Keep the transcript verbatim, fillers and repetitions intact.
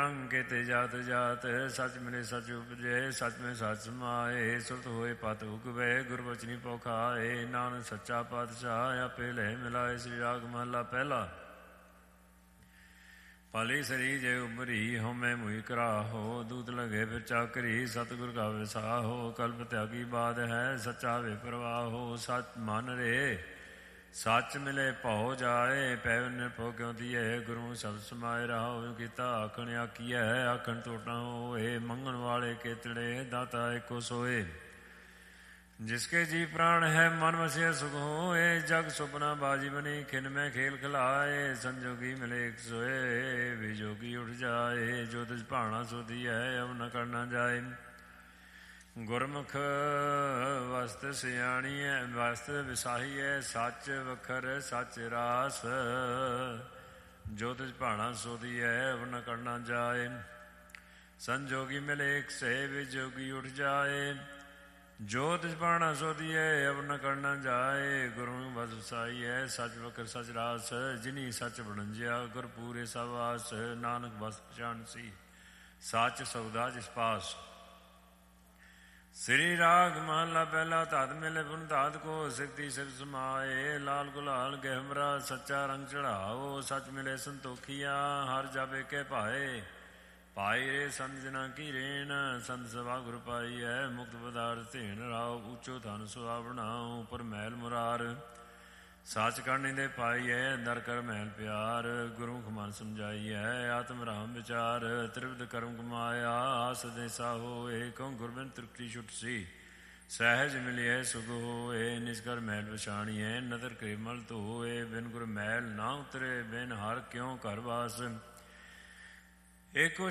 ਰੰਗ ਕੇਤੇ ਜਾਤ ਜਾਤ, ਸਚ ਮਿਲੇ ਸਚ ਉਪਜੇ, ਸਚ ਮੈਂ ਸਚ ਸਮਾਏ। ਸੁਰਤ ਹੋਏ ਪਤ ਉਗਵੇ, ਗੁਰਬਚਨੀ ਪੋਖਾਏ। ਨਾਨਕ ਸੱਚਾ ਪਾਤਸ਼ਾਹ ਆਪੇ ਲੈ ਮਿਲਾਏ। ਸ੍ਰੀ ਰਾਗ ਮਹੱਲਾ ਪਹਿਲਾ। ਪਾਲੀ ਸਰੀ ਜੇ ਉਭਰੀ, ਹਉਮੈ ਮੁਈ ਕਰਾਹੋ। ਦੂਤ ਲਗੇ ਫਿਰ ਚਾਕਰੀ, ਸਤਿਗੁਰ ਕਾ ਵਿਸਾਹੋ। ਕਲਪ ਤਿਆਗੀ ਬਾਦ ਹੈ, ਸੱਚਾ ਵੇ ਪ੍ਰਵਾਹੋ। ਸਚ ਮਨ ਰੇ ਸੱਚ ਮਿਲੇ ਭਉ ਜਾਏ, ਪੈਵ ਨਿਰਭਉ ਕਿਉ ਦੀਏ। ਗੁਰੂ ਸ਼ਬਦ ਸਮਾਏ ਰਹਾਉ, ਕੀਤਾ ਆਖਣ ਆਖੀਐ। ਆਖਣ ਟੋਟਾ ਹੋਏ, ਮੰਗਣ ਵਾਲੇ ਕੇਤੜੇ। ਦਾਤਾ ਏਕੋ ਸੋਏ, जिसके जी प्राण है मन वसिय सुख होए। जग सुपना बाजी बनी, खिन में खेल खिलाए। संजोगी मिले एक सोए, विजोगी उठ जाए। जो तिस भाना सो दिए, अब न करना जाए। गुरमुख वस्त सियाणी है, वस्त विसाही है। सच वखर सच रास, जो तिस भाना सो दिए, अब न करना जाए। संजोगी मिले एक से, विजोगी उठ जाए। जो तिस भाना सो दिए, अब न करना जाए। गुरु बस वसाई है, सच वकर सच रास। जिनी सच बणंजिया, गुर पूरे सवास। नानक बस पछान सी, सच सौदा जिस पास। श्री राग महला पहला। धत मिले पुन धात को, सिरती सिर समाए। लाल गुलाल गहमरा, सच्चा रंग चढ़ाओ। सच मिले संतोखिया, हर जाबे के पाए। पाई रे संत जना की रेण, संत सभा गुर पाई है। मुक्त पदार्थ धेन राव, ऊंचो धन सुहा बनाओ। उपर महल मुरार, साच करने दे पाई है। अंदर कर महल प्यार, गुरुमुख मन समझाई है। आत्म राम विचार, त्रिविध कर्म कमाया। आस देसा होए, कहूँ गुरबिन तृप्ति छुट सी। सहज मिलिए सुख होए, निजकर महल पछाणिए। नदर कृमल तो होए, बिन गुर महल ना उतरे। बिन हर क्यों घर वास। एको